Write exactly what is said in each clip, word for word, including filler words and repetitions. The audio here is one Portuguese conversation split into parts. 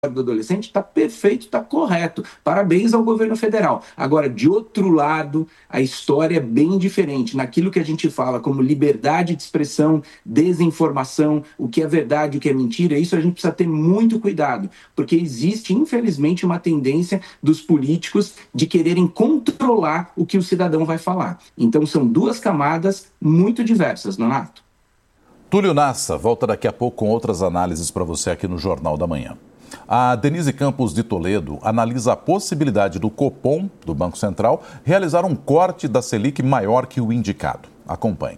do adolescente está perfeito, está correto. Parabéns ao governo federal. Agora, de outro lado, a história é bem diferente. Naquilo que a gente fala como liberdade de expressão, desinformação, o que é verdade, o que é mentira, isso a gente precisa ter muito cuidado, porque existe, infelizmente, uma tendência dos políticos de quererem controlar o que o cidadão vai falar. Então, são duas camadas muito diversas, Nonato. Túlio Nassa volta daqui a pouco com outras análises para você aqui no Jornal da Manhã. A Denise Campos de Toledo analisa a possibilidade do Copom, do Banco Central, realizar um corte da Selic maior que o indicado. Acompanhe.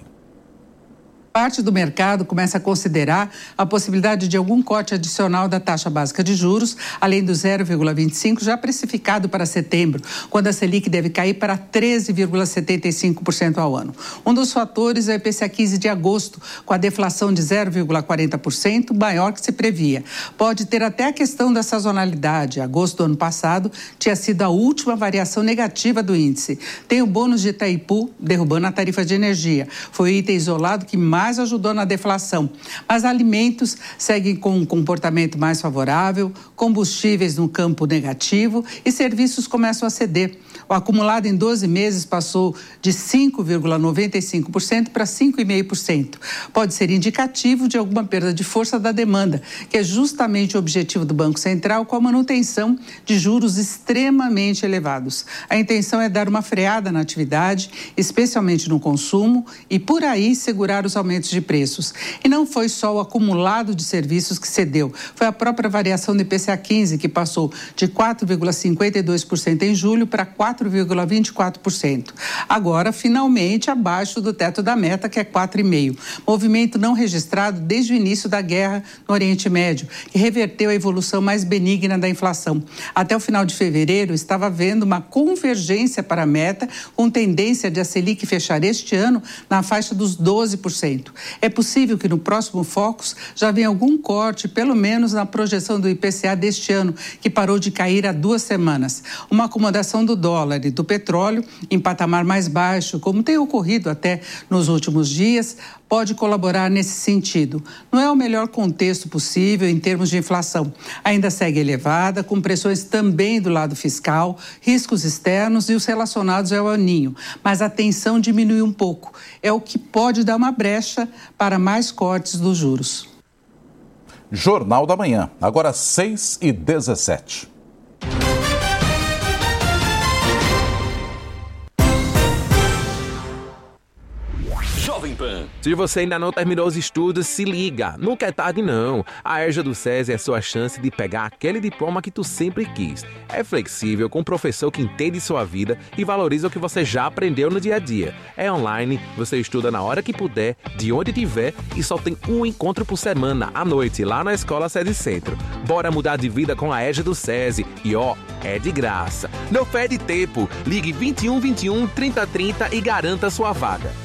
Parte do mercado começa a considerar a possibilidade de algum corte adicional da taxa básica de juros, além do zero vírgula vinte e cinco já precificado para setembro, quando a Selic deve cair para treze vírgula setenta e cinco por cento ao ano. Um dos fatores é o I P C A quinze de agosto, com a deflação de zero vírgula quarenta por cento, maior que se previa. Pode ter até a questão da sazonalidade. Agosto do ano passado tinha sido a última variação negativa do índice. Tem o bônus de Itaipu, derrubando a tarifa de energia. Foi o item isolado que mais mais ajudou na deflação. Mas alimentos seguem com um comportamento mais favorável, combustíveis no campo negativo e serviços começam a ceder. O acumulado em doze meses passou de cinco vírgula noventa e cinco por cento para cinco vírgula cinco por cento. Pode ser indicativo de alguma perda de força da demanda, que é justamente o objetivo do Banco Central com a manutenção de juros extremamente elevados. A intenção é dar uma freada na atividade, especialmente no consumo, e por aí segurar os aumentos de preços. E não foi só o acumulado de serviços que cedeu, foi a própria variação do I P C A quinze, que passou de quatro vírgula cinquenta e dois por cento em julho para quatro vírgula vinte e quatro por cento. Agora, finalmente, abaixo do teto da meta, que é quatro vírgula cinco por cento. Movimento não registrado desde o início da guerra no Oriente Médio, que reverteu a evolução mais benigna da inflação. Até o final de fevereiro, estava havendo uma convergência para a meta, com tendência de a Selic fechar este ano na faixa dos doze por cento. É possível que no próximo Focus já venha algum corte, pelo menos na projeção do I P C A deste ano, que parou de cair há duas semanas. Uma acomodação do dólar e do petróleo em patamar mais baixo, como tem ocorrido até nos últimos dias, pode colaborar nesse sentido. Não é o melhor contexto possível em termos de inflação. Ainda segue elevada, com pressões também do lado fiscal, riscos externos e os relacionados ao El Niño. Mas a tensão diminui um pouco. É o que pode dar uma brecha para mais cortes dos juros. Jornal da Manhã, agora seis e dezessete. Jovem Pan. Se você ainda não terminou os estudos, se liga. Nunca é tarde, não. A EJA do SESI é a sua chance de pegar aquele diploma que tu sempre quis. É flexível, com um professor que entende sua vida e valoriza o que você já aprendeu no dia a dia. É online, você estuda na hora que puder, de onde tiver, e só tem um encontro por semana, à noite, lá na Escola SESI Centro. Bora mudar de vida com a EJA do SESI. E ó, é de graça. Não perde tempo. Ligue vinte e um, vinte e um, trinta, trinta e garanta sua vaga.